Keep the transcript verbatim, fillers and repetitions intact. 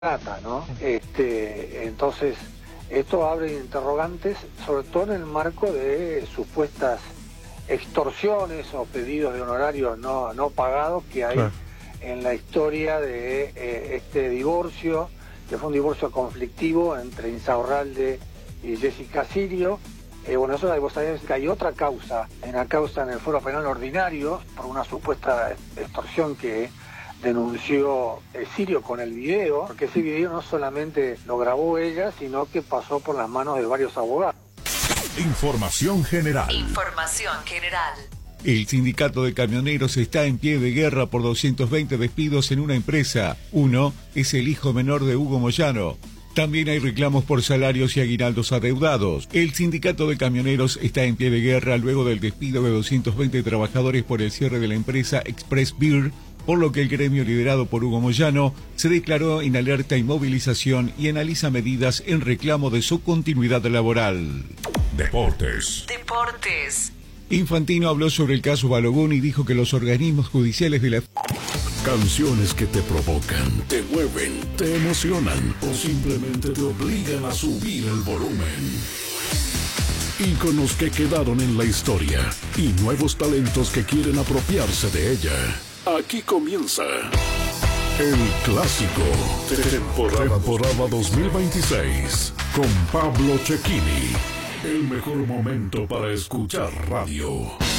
trata, ¿no? Este, entonces, esto abre interrogantes, sobre todo en el marco de supuestas extorsiones o pedidos de honorarios no, no pagados que hay claro. en la historia de eh, este divorcio, que fue un divorcio conflictivo entre Insaurralde y Jessica Sirio. Eh, bueno, eso vos sabés que hay otra causa, una causa en el Fuero Penal Ordinario, por una supuesta extorsión que denunció eh, Sirio con el video, porque ese video no solamente lo grabó ella, sino que pasó por las manos de varios abogados. Información general. Información general. El sindicato de camioneros está en pie de guerra por doscientos veinte despidos en una empresa. Uno es el hijo menor de Hugo Moyano. También hay reclamos por salarios y aguinaldos adeudados. El sindicato de camioneros está en pie de guerra luego del despido de doscientos veinte trabajadores por el cierre de la empresa Express Beer, por lo que el gremio liderado por Hugo Moyano se declaró en alerta y movilización y analiza medidas en reclamo de su continuidad laboral. Deportes. Deportes. Infantino habló sobre el caso Balogun y dijo que los organismos judiciales de la... Canciones que te provocan, te mueven, te emocionan o simplemente te obligan a subir el volumen. Íconos que quedaron en la historia y nuevos talentos que quieren apropiarse de ella. Aquí comienza El Clásico, temporada, temporada dos mil veintiséis, con Pablo Cecchini. El mejor momento para escuchar radio.